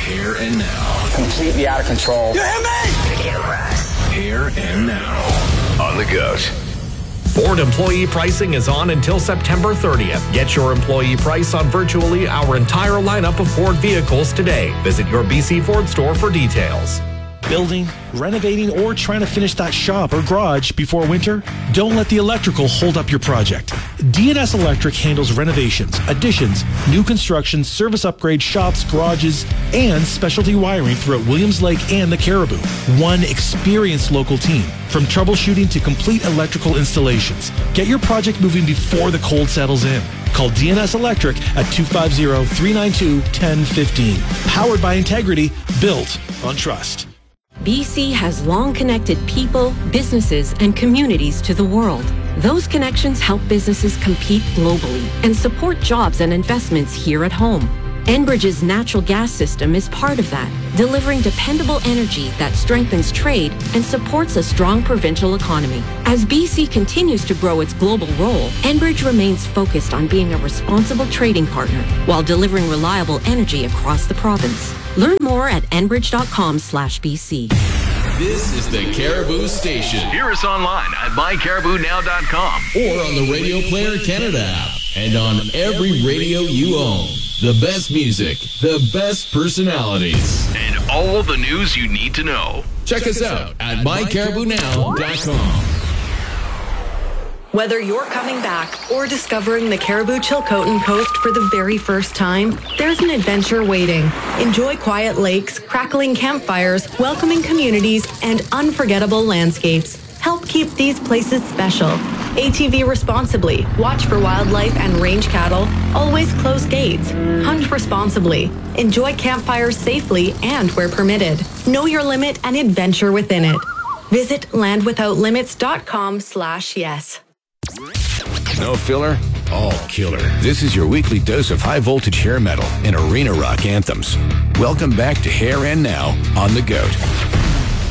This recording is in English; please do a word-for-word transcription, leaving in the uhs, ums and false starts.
Here and Now. Completely out of control. You hear me? Here and Now. On the Goat. Ford employee pricing is on until September thirtieth. Get your employee price on virtually our entire lineup of Ford vehicles today. Visit your B C Ford store for details. Building, renovating, or trying to finish that shop or garage before winter? Don't let the electrical hold up your project. D and S Electric handles renovations, additions, new construction, service upgrades, shops, garages, and specialty wiring throughout Williams Lake and the Caribou. One experienced local team, from troubleshooting to complete electrical installations. Get your project moving before the cold settles in. Call D and S Electric at two five zero, three nine two, one zero one five. Powered by integrity, built on trust. B C has long connected people, businesses, and communities to the world. Those connections help businesses compete globally and support jobs and investments here at home. Enbridge's natural gas system is part of that, delivering dependable energy that strengthens trade and supports a strong provincial economy. As B C continues to grow its global role, Enbridge remains focused on being a responsible trading partner while delivering reliable energy across the province. Learn more at enbridge.com slash BC. This is the Caribou Station. Hear us online at my caribou now dot com or on the Radio Player Canada app and on every radio you own. The best music, the best personalities, and all the news you need to know. Check us out at my caribou now dot com. Whether you're coming back or discovering the Caribou Chilcotin Coast for the very first time, there's an adventure waiting. Enjoy quiet lakes, crackling campfires, welcoming communities, and unforgettable landscapes. Help keep these places special. A T V responsibly. Watch for wildlife and range cattle. Always close gates. Hunt responsibly. Enjoy campfires safely and where permitted. Know your limit and adventure within it. Visit landwithoutlimits.com slash yes. No filler, all killer. This is your weekly dose of high voltage hair metal and arena rock anthems. Welcome back to Hair and Now on the Goat.